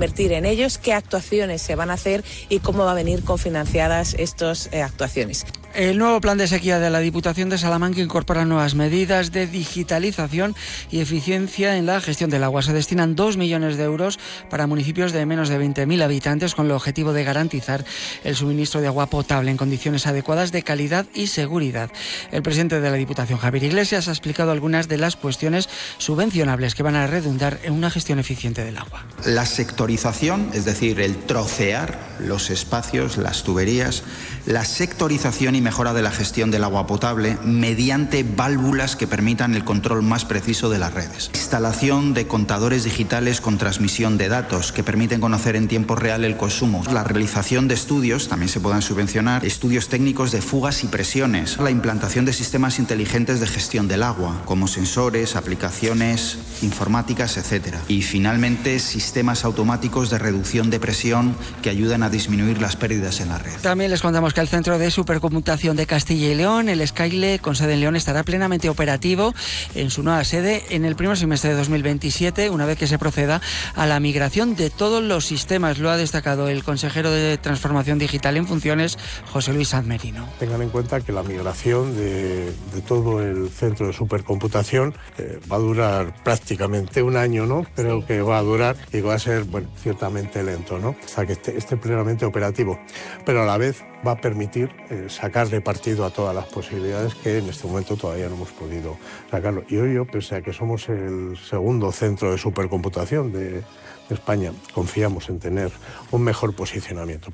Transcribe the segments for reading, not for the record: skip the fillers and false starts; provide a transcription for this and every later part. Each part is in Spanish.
invertir en ellos, qué actuaciones se van a hacer y cómo va a venir cofinanciadas estas actuaciones. El nuevo plan de sequía de la Diputación de Salamanca incorpora nuevas medidas de digitalización y eficiencia en la gestión del agua. Se destinan 2 millones de euros para municipios de menos de 20.000 habitantes con el objetivo de garantizar el suministro de agua potable en condiciones adecuadas de calidad y seguridad. El presidente de la Diputación, Javier Iglesias, ha explicado algunas de las cuestiones subvencionables que van a redundar en una gestión eficiente del agua. La sectorización, es decir, el trocear los espacios, las tuberías, la sectorización y mejora de la gestión del agua potable mediante válvulas que permitan el control más preciso de las redes. Instalación de contadores digitales con transmisión de datos que permiten conocer en tiempo real el consumo. La realización de estudios, también se puedan subvencionar, estudios técnicos de fugas y presiones. La implantación de sistemas inteligentes de gestión del agua, como sensores, aplicaciones informáticas, etc. Y finalmente, sistemas automáticos de reducción de presión que ayudan a disminuir las pérdidas en la red. También les contamos que el Centro de Supercomputación de Castilla y León, el SKILE, con sede en León, estará plenamente operativo en su nueva sede en el primer semestre de 2027, una vez que se proceda a la migración de todos los sistemas. Lo ha destacado el consejero de Transformación Digital en funciones, José Luis Sanz Merino. Tengan en cuenta que la migración de todo el centro de supercomputación va a durar prácticamente un año, ¿no? Creo que va a durar y va a ser, ciertamente lento, ¿no? Hasta que esté plenamente operativo. Pero a la vez va a permitir sacarle partido a todas las posibilidades que en este momento todavía no hemos podido sacarlo. Y hoy yo, pese a que somos el segundo centro de supercomputación de España, confiamos en tener un mejor posicionamiento.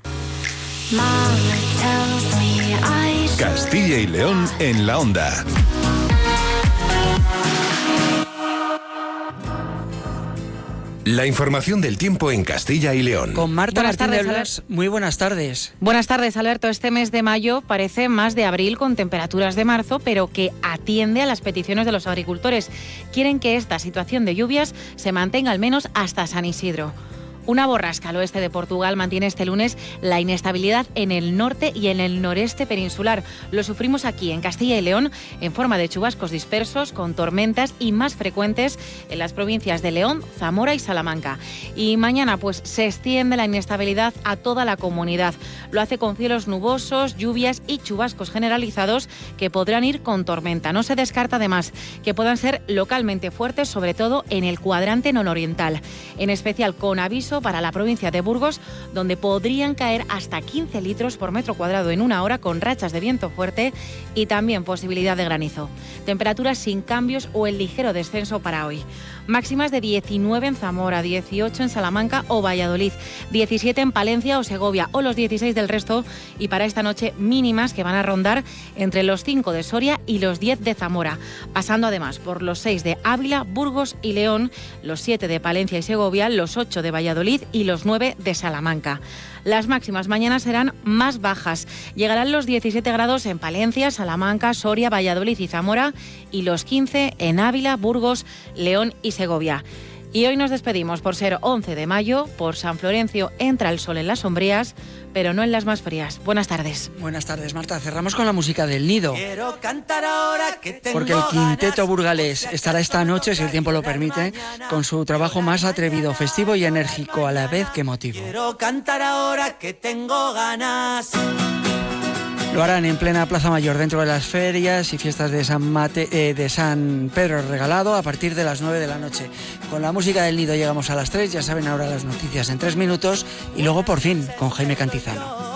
Castilla y León en la onda. La información del tiempo en Castilla y León. Con Marta Martín de Blas. Muy buenas tardes. Buenas tardes, Alberto. Este mes de mayo parece más de abril con temperaturas de marzo, pero que atiende a las peticiones de los agricultores. Quieren que esta situación de lluvias se mantenga al menos hasta San Isidro. Una borrasca al oeste de Portugal mantiene este lunes la inestabilidad en el norte y en el noreste peninsular. Lo sufrimos aquí en Castilla y León en forma de chubascos dispersos con tormentas y más frecuentes en las provincias de León, Zamora y Salamanca. Y mañana pues se extiende la inestabilidad a toda la comunidad. Lo hace con cielos nubosos, lluvias y chubascos generalizados que podrán ir con tormenta. No se descarta además que puedan ser localmente fuertes, sobre todo en el cuadrante nororiental, en especial con aviso para la provincia de Burgos, donde podrían caer hasta 15 litros por metro cuadrado en una hora con rachas de viento fuerte y también posibilidad de granizo. Temperaturas sin cambios o el ligero descenso para hoy. Máximas de 19 en Zamora, 18 en Salamanca o Valladolid, 17 en Palencia o Segovia o los 16 del resto, y para esta noche mínimas que van a rondar entre los 5 de Soria y los 10 de Zamora, pasando además por los 6 de Ávila, Burgos y León, los 7 de Palencia y Segovia, los 8 de Valladolid y los 9 de Salamanca. Las máximas mañana serán más bajas. Llegarán los 17 grados en Palencia, Salamanca, Soria, Valladolid y Zamora y los 15 en Ávila, Burgos, León y Segovia. Y hoy nos despedimos por ser 11 de mayo. Por San Florencio entra el sol en las sombrías, pero no en las más frías. Buenas tardes. Buenas tardes, Marta. Cerramos con la música del Nido. Quiero cantar ahora que tengo porque el quinteto ganas, burgalés estará esta noche, si el tiempo lo permite, con su trabajo más atrevido, festivo y enérgico a la vez que emotivo. Quiero cantar ahora que tengo ganas. Lo harán en plena Plaza Mayor, dentro de las ferias y fiestas de San Pedro Regalado, a partir de las 9 de la noche. Con la música del Nido llegamos a las 3, ya saben ahora las noticias en 3 minutos, y luego por fin con Jaime Cantizano.